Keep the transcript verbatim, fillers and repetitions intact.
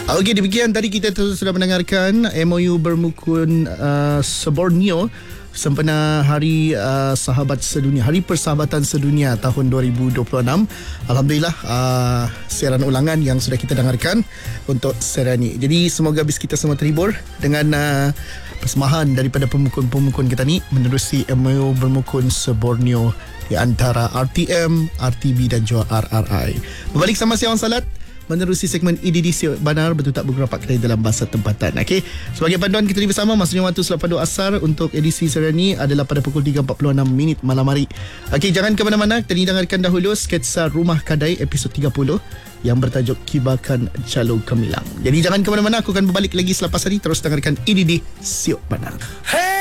Okey, demikian tadi kita sudah mendengarkan M O U bermukun uh, Seborneo sempena Hari uh, Sahabat Sedunia, Hari Persahabatan Sedunia tahun dua ribu dua puluh enam. Alhamdulillah, uh, siaran ulangan yang sudah kita dengarkan untuk siaran ini. Jadi semoga bis kita semua terhibur dengan uh, persembahan daripada pemukun-pemukun kita ni menerusi M O U bermukun Seborneo di antara R T M, R T B dan juga R R I. Berbalik sama siang salat menerusi segmen E D D Siok Banar, betul tak bergerak kedai dalam bahasa tempatan. Okey, sebagai panduan kita ni bersama, maksudnya waktu selepas doa asar untuk edisi siaran ni adalah pada pukul tiga empat puluh enam minit malam hari. Okey, jangan ke mana-mana, kita ni dengarkan dahulu sketsa Rumah Kadai episod tiga puluh yang bertajuk Kibarkan Jalur Gemilang. Jadi jangan ke mana-mana, aku akan berbalik lagi selepas ini. Terus dengarkan E D D Siok Banar. Hey!